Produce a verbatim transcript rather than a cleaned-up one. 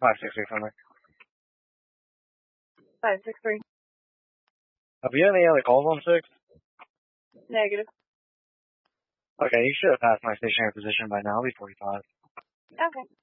five six three from me. five six three. Have you had any other calls on six? Negative. Okay, you should have passed my stationary position by now. I'll be forty-five. Okay.